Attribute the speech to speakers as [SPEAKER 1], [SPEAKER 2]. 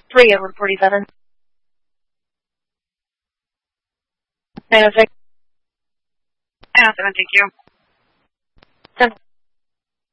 [SPEAKER 1] 3 over 47. 906.
[SPEAKER 2] 907, thank you.
[SPEAKER 1] 10.